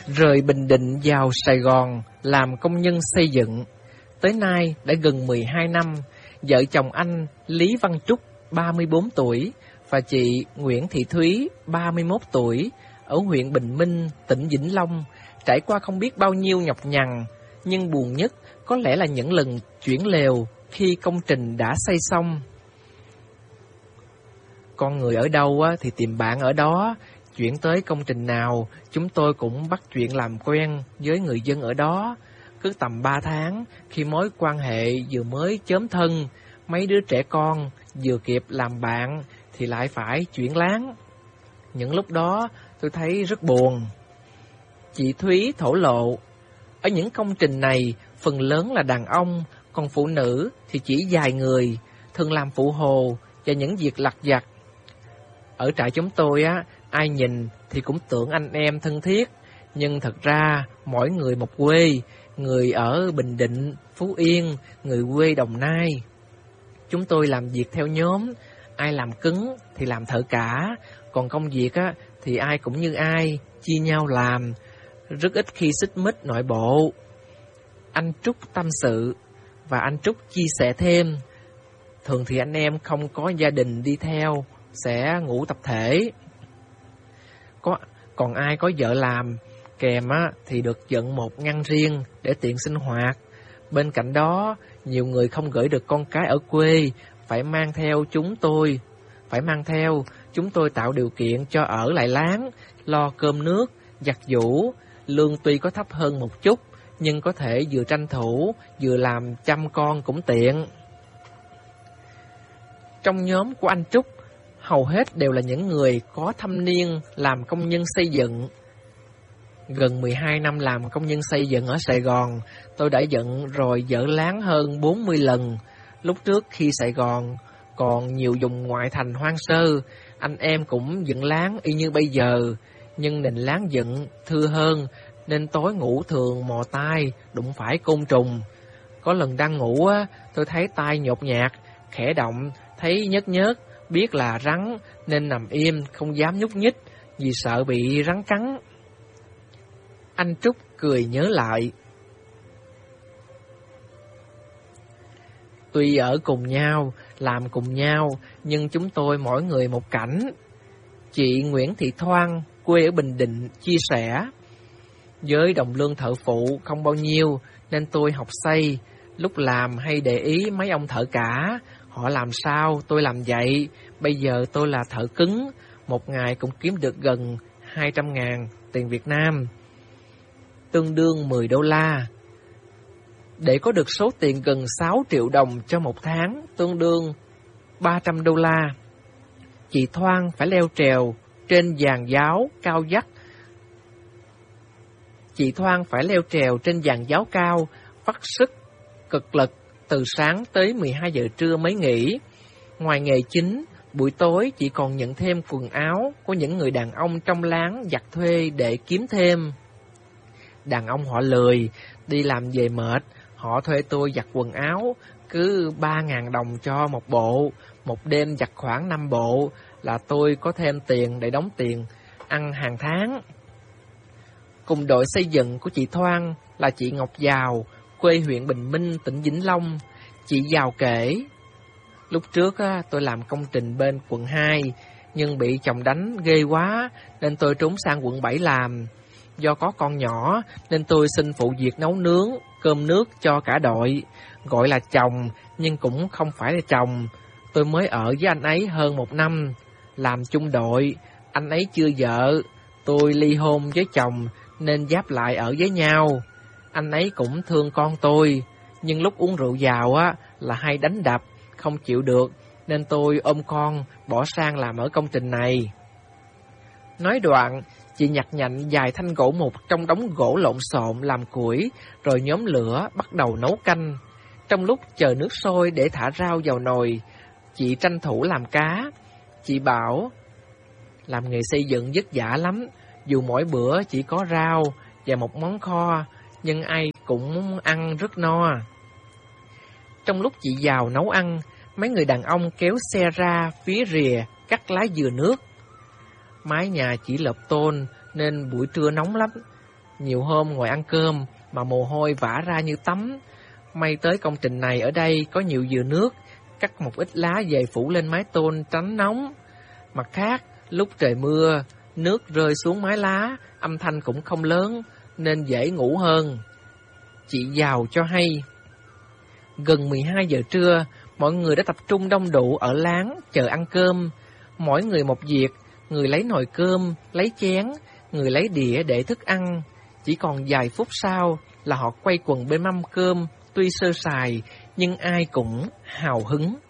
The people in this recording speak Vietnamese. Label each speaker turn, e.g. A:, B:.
A: Rời Bình Định vào Sài Gòn làm công nhân xây dựng. Tới nay đã gần 12 năm, vợ chồng anh Lý Văn Trúc, 34 tuổi, và chị Nguyễn Thị Thúy, 31 tuổi, ở huyện Bình Minh, tỉnh Vĩnh Long, trải qua không biết bao nhiêu nhọc nhằn, nhưng buồn nhất có lẽ là những lần chuyển lều khi công trình đã xây xong. Con người ở đâu thì tìm bạn ở đó. Chuyển tới công trình nào, chúng tôi cũng bắt chuyện làm quen với người dân ở đó. Cứ tầm 3 tháng, khi mối quan hệ vừa mới chớm thân, mấy đứa trẻ con vừa kịp làm bạn thì lại phải chuyển láng. Những lúc đó tôi thấy rất buồn. Chị Thúy thổ lộ, ở những công trình này phần lớn là đàn ông, còn phụ nữ thì chỉ vài người, thường làm phụ hồ và những việc lặt vặt. Ở trại chúng tôi ai nhìn thì cũng tưởng anh em thân thiết, nhưng thật ra mỗi người một quê, người ở Bình Định, Phú Yên, người quê Đồng Nai. Chúng tôi làm việc theo nhóm, ai làm cứng thì làm thợ cả, còn công việc thì ai cũng như ai, chia nhau làm, rất ít khi xích mích nội bộ. Anh Trúc tâm sự, và anh Trúc chia sẻ thêm, thường thì anh em không có gia đình đi theo, sẽ ngủ tập thể. Còn ai có vợ làm kèm thì được dựng một ngăn riêng để tiện sinh hoạt. Bên cạnh đó, nhiều người không gửi được con cái ở quê, phải mang theo. Chúng tôi tạo điều kiện cho ở lại láng, lo cơm nước, giặt giũ. Lương tuy có thấp hơn một chút, nhưng có thể vừa tranh thủ, vừa làm chăm con cũng tiện. Trong nhóm của anh Trúc, hầu hết đều là những người có thâm niên làm công nhân xây dựng. Gần 12 năm làm công nhân xây dựng ở Sài Gòn, tôi đã dựng rồi dỡ láng hơn 40 lần. Lúc trước khi Sài Gòn còn nhiều vùng ngoại thành hoang sơ, anh em cũng dựng láng y như bây giờ, nhưng nền láng dựng thưa hơn, nên tối ngủ thường mò tai, đụng phải côn trùng. Có lần đang ngủ tôi thấy tai nhột nhạt, khẽ động, thấy nhớt nhớt, biết là rắn nên nằm im, không dám nhúc nhích vì sợ bị rắn cắn. Anh Trúc cười nhớ lại. Tuy ở cùng nhau, làm cùng nhau, nhưng chúng tôi mỗi người một cảnh. Chị Nguyễn Thị Thoan, quê ở Bình Định, chia sẻ, với đồng lương thợ phụ không bao nhiêu, nên tôi học xây. Lúc làm hay để ý mấy ông thợ cả, họ làm sao tôi làm vậy. Bây giờ tôi là thợ cứng, một ngày cũng kiếm được gần 200.000 tiền Việt Nam, tương đương 10 đô la. Để có được số tiền gần 6 triệu đồng cho một tháng, tương đương 300 đô la, chị Thoan phải leo trèo trên giàn giáo cao vắt. Chị Thoan phải leo trèo trên giàn giáo cao, vắt sức, cực lực, từ sáng tới 12 giờ trưa mới nghỉ. Ngoài nghề chính, buổi tối chị còn nhận thêm quần áo của những người đàn ông trong láng giặt thuê để kiếm thêm. Đàn ông họ lười, đi làm về mệt, họ thuê tôi giặt quần áo, cứ 3.000 đồng cho một bộ, một đêm giặt khoảng 5 bộ, là tôi có thêm tiền để đóng tiền ăn hàng tháng. Cùng đội xây dựng của chị Thoan là chị Ngọc Giàu, quê huyện Bình Minh, tỉnh Vĩnh Long. Chị Giàu kể, lúc trước tôi làm công trình bên quận 2, nhưng bị chồng đánh ghê quá nên tôi trốn sang quận 7 làm. Do có con nhỏ nên tôi xin phụ việc nấu nướng, cơm nước cho cả đội. Gọi là chồng nhưng cũng không phải là chồng. Tôi mới ở với anh ấy hơn 1 năm, làm chung đội, anh ấy chưa vợ. Tôi ly hôn với chồng nên giáp lại ở với nhau. Anh ấy cũng thương con tôi, nhưng lúc uống rượu vào là hay đánh đập, không chịu được, nên tôi ôm con bỏ sang làm ở công trình này. Nói đoạn, chị nhặt nhạnh vài thanh gỗ mục trong đống gỗ lộn xộn làm củi, rồi nhóm lửa bắt đầu nấu canh. Trong lúc chờ nước sôi để thả rau vào nồi, chị tranh thủ làm cá. Chị bảo, làm nghề xây dựng vất vả lắm, dù mỗi bữa chỉ có rau và một món kho, nhưng ai cũng ăn rất no. Trong lúc chị Giàu nấu ăn, mấy người đàn ông kéo xe ra phía rìa cắt lá dừa nước. Mái nhà chỉ lợp tôn nên buổi trưa nóng lắm. Nhiều hôm ngồi ăn cơm mà mồ hôi vã ra như tắm. May tới công trình này ở đây có nhiều dừa nước, cắt một ít lá về phủ lên mái tôn tránh nóng. Mặt khác, lúc trời mưa, nước rơi xuống mái lá, âm thanh cũng không lớn, nên dễ ngủ hơn. Chị Giàu cho hay, gần 12 giờ trưa, mọi người đã tập trung đông đủ ở láng chờ ăn cơm. Mỗi người một việc, người lấy nồi cơm, lấy chén, người lấy đĩa để thức ăn. Chỉ còn vài phút sau là họ quay quần bên mâm cơm, tuy sơ sài nhưng ai cũng hào hứng.